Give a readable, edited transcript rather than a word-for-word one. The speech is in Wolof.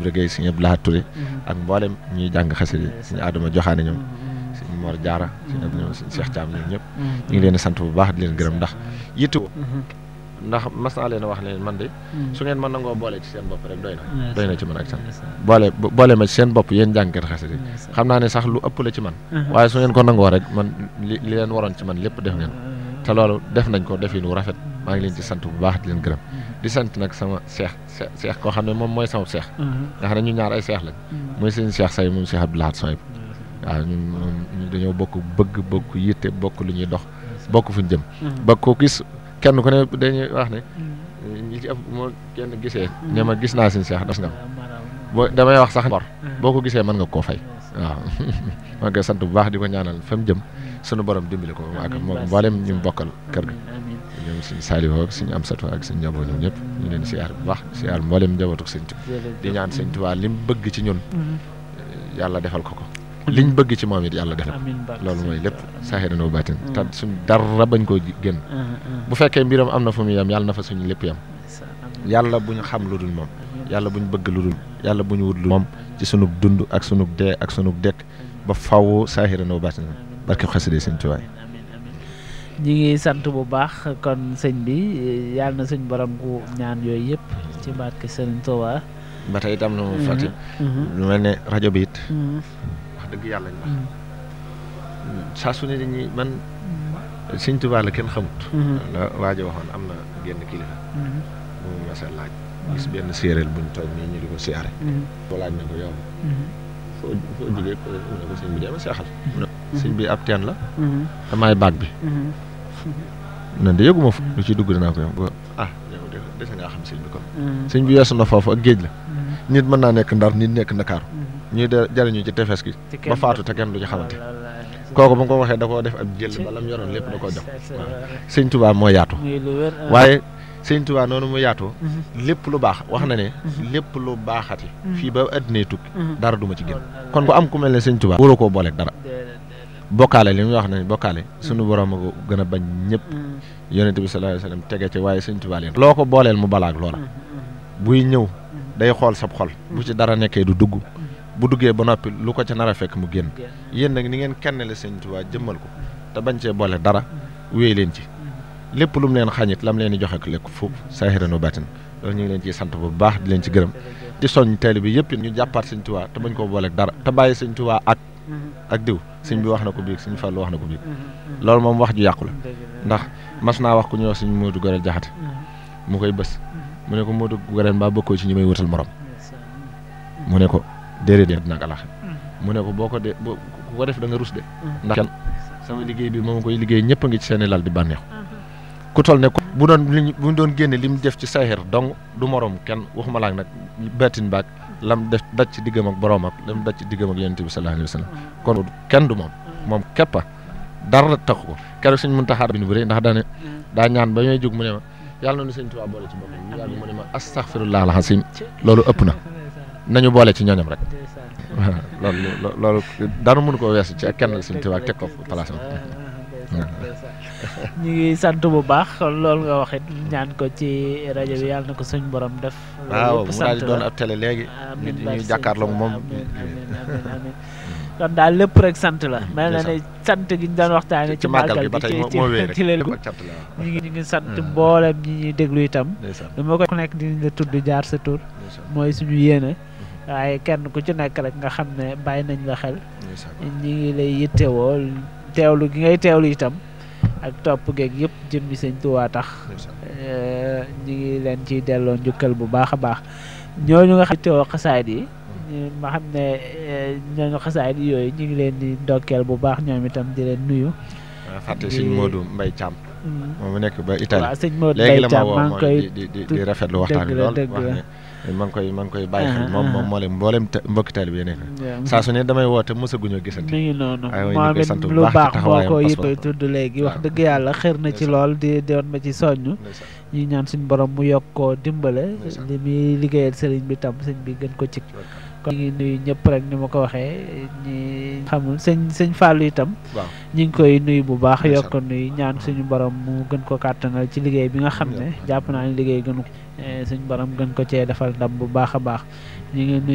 Ibra Gueye sëñ Abdou Lahad Touré ak mboolem ñuy jàng xasida sëñ Adama Joxaane ñoom sëñ Mor Diarra sëñ Abdou ñoom sëñ Cheikh Thiam ñoom ñëpp ñu ngi leen di sant bu baax di leen gërëm ndax yitte ndax mas naa leen a wax ne man de su ngeen mën nangoo boole ci seen bopp rek doy na ci man ak sant boole ma ci seen bopp yéen jàngkat xasida xam naa ne sax lu ëpp la ci man waaye su ngeen ko nangoo rek man li leen waroon ci man lépp def ngeen te loolu def nañ ko defin wu rafet maa ngi leen ci sant bu baax di leen gërëm di sant nag sama seex koo xam ne moom mooy sama seex nga xam ne ñu ñaar ay seex lañ mooy seen seex say moom Cheikh Abdou Lahad Sow waaw ñun dañoo bokk bëgg bokk yitte bokk lu ñuy dox bokk fu ñu jëm bëgg ko gis kenn ku ne dañuy wax ne ñi ci ëpp moo kenn gisee ne ma gis naa seen seex das nga boo damay wax sax bor boo ko gisee mën nga koo fay waaw maa ngi koy sant bu baax di ko ñaanal fa mu jëm sunu borom dimbali ko ak moom mboolem ñu bokkal kër ga ñoom suñ Saliou ak suñu Amsatou ak suñ njaboot ñoom ñëpp ñu leen siyaar bu baax siyaar mboolem njabootu sëñ Tuubaa di ñaan sëñ Tuubaa li mu bëgg ci ñun yàlla defal ko liñ bëgg ci moom it yàlla defal loolu mooy lépp saahiran wa baatin te suñ dara bañ koo génn bu fekkee mbiram am na fu mu yem yàlla na fa suñu lépp yem yàlla bu ñu xam lu dul moom yàlla bu ñu bëgg lu dul yàlla bu ñu wut lu moom ci sunug dund ak sunug dee ak sunug dekk ba faw saahiran wa baatin barke xasida sëñ Tuubaa ñi ngi sant bu baax kon sëñ bi yàlla na suñ borom ku ñaan yooyu yëpp ci barke sëñ Tuubaa ba tey itam na mu fàtte lu mel ne rajo bi it wax dëgg yàlla ñu wax saa su ne dañuy man sëñ Tuubaa la kenn xamut la waajo waxoon am na genn kilifa mu masa laaj gis benn séeréer buñ toog nii ñu di ko siyaare ko laaj na ko yow foo jógee mu ne ko sëñ bi dama seexal sëñ bi ab teen la damaay baag bi nan de yëguma fu lu ci dugg dinaa ko yow ah yow dese ngaa xam sëñ bi kon sëñ bi yeesu na foofu ak géej la nit mën naa nekk Ndar nit nekk Ndakaaru ñuy de jariñu ci tefes gi ba faatu te kenn du ci xamante kooku ba nga ko waxee da koo def ab jël ba lam yoroon lépp da koo jox waaw sëñ Tuubaa moo yaatu waaye sëñ Tuubaa noonu mu yaatoo lépp lu baax wax na ne lépp lu baaxati fii ba addinay tukki dara du ma ci génn kon ku am ku mel ne sëñ Tuubaa waroo koo booleeg dara bokkaale li muy wax ne bokkaale suñu borom a ko gën a bañ ñëpp yonent bi sallallahu alayhi wasallam tege ci waaye sëñ Tuubaa leen loo ko booleel mu balaag loola buy ñëw day xool sab xol bu ci dara nekkee du dugg bu duggee ba noppi lu ko ca nar a fekk mu génn yéen nag ni ngeen kennale sëñ Tuubaa jëmmal ko te bañ cee boole dara wéy leen ci lépp lu mu leen xañit lam leen di joxe ko lekk foofu saahiran wa baatin loolu ñu ngi leen ciy sant bu baax di leen ci gërëm di soññ teel bi yëpp ñu jàppaat sëñ Tuubaa te bañ koo booleeg dara te bàyyi sëñ Tuubaa ak diw sëñ bi wax na ko biig sëñ Fallu wax na ko biig loolu moom wax ju yàqu la ndax mas naa wax ku ñëw sëñ Moodu Gorel Jaxate mu koy bës mu ne ko Moodu Gorel mbaa bokkoo ci ñi may wutal morom mu ne ko déedéet nag alax mu ne ko boo ko def da nga rus de ndax kenn sama liggéey bi moom koy liggéey ñëpp a ngi ci seeni lal di bànneexu ku toll ne bu doon génne li mu def ci saahir dong du morom kenn waxuma laak nag baatin baag lam def daj ci diggam ak boroom ak lam daj ci diggam ak yonent bi sallallahu alayhi wa sallam kon kenn du moom képp dara taxu ko keroog suñ mën taxaar bi nu bëri ndax daa ñaan ba ñooy jóg mu ne ma yàlla na nu sëñ Tuubaa boole ci boppam ñu yàgg mu ne ma astaghfirullah alazim loolu ëpp na nañu boole ci ñooñam rek loolu dara mënu ko weesu ci ak kenn sëñ Tuubaa teg ko place am ñu ngi sant bu baax loolu nga waxit ñaan ko ci rajo bi yàlla na ko suñ borom def waaw mu daal di doon ab télé léegi nit ñi ñuy jàkkaarloog moom kon daal lépp rek sant la mel na ne sant gi ñu doon waxtaane ci màggal gi ci leen ñu ngi sant mboolem ñi ñuy déglu itam lu ma ko nekk dinañ la tudd jaar sa tur mooy suñu yéene waaye kenn ku ci nekk rek nga xam ne bàyyi nañ la xel ñi ngi lay yittewoo teewlu gi ngay teewlu itam ak topp geeg yëpp jëmmi sëñ Tuubaa tax ñi ngi leen ciy delloo njukkal bu baax a baax ñooñu nga xam yittewoo xasaayid yi ma xam ne ñooñu xasaayid yi yooyu ñu ngi leen di ndokkeel bu baax ñoom itam di leen nuyu fàtte sëñ Modou Mbaye Thiam moom mu nekk ba Italie waaw sëñ Modou Mbaye Thiam maa ngi koy di rafetlu waxtaan bi lool wax ne maa ngi koy bàyyi xel moom moo leen mboolem mbokki taali bi nekk saa su ne damay woote mosaguñoo gisante mi ngi noonu moom it lu baax boo ko yit koy tudd léegi wax dëgg yàlla xër na ci lool di doon ma ci soññ ñu ñaan suñu borom mu yokk koo dimbale li muy liggéeyal sëriñ bi tam sëñ bi gën ko ci kon ñu ngi nuyu ñëpp rek ni ma ko waxee ñi xamul sëñ Fallou itam ñu ngi koy nuyu bu baax yokk ko nuyu ñaan suñu borom mu gën ko kàttanal ci liggéey bi nga xam ne jàpp naa ne liggéey gënu suñu borom gën ko cee defal ndam bu baax a baax ñu ngi nuyu